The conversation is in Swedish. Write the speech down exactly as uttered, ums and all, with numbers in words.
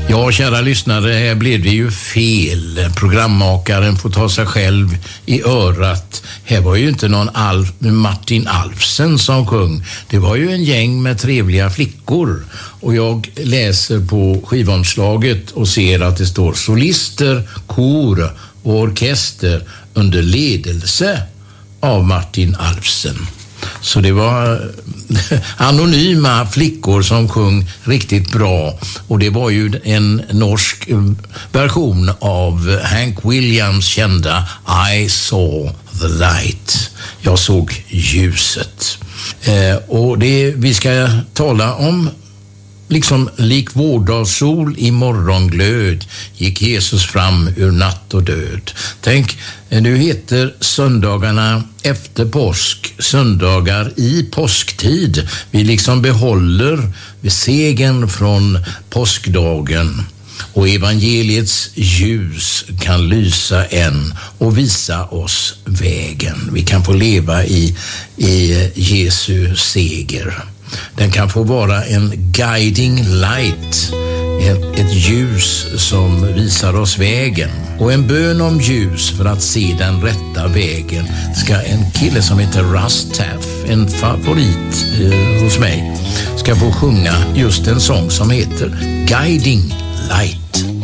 Ja, kära lyssnare, här blev det ju fel. Programmakaren får ta sig själv i örat. Här var ju inte någon Alf, Martin Alfsen som sjöng. Det var ju en gäng med trevliga flickor. Och jag läser på skivomslaget och ser att det står solister, kor och orkester under ledelse av Martin Alfsen. Så det var anonyma flickor som sjöng riktigt bra. Och det var ju en norsk version av Hank Williams kända I saw the light. Jag såg ljuset. Eh, och det vi ska tala om, liksom lik vårdagssol i morgonglöd gick Jesus fram ur natt och död. Tänk, nu heter söndagarna efter påsk söndagar i påsktid. Vi liksom behåller segern från påskdagen. Och evangeliets ljus kan lysa än och visa oss vägen. Vi kan få leva i, i Jesu seger. Den kan få vara en guiding light, ett, ett ljus som visar oss vägen. Och en bön om ljus för att se den rätta vägen ska en kille som heter Russ Taff, en favorit eh, hos mig, ska få sjunga just en sång som heter Guiding Light.